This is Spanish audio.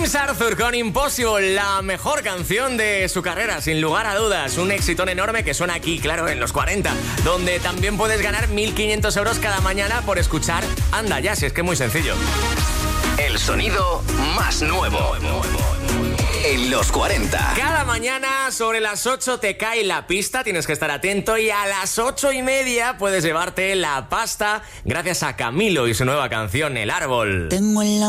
James Arthur con Impossible, la mejor canción de su carrera, sin lugar a dudas. Un éxito enorme que suena aquí, claro, en los 40, donde también puedes ganar 1.500 euros cada mañana por escuchar Anda Ya, si es que es muy sencillo. El sonido más nuevo en los 40. Cada mañana sobre las 8 te cae la pista, tienes que estar atento, y a las 8:30 puedes llevarte la pasta gracias a Camilo y su nueva canción El Árbol. Tengo en la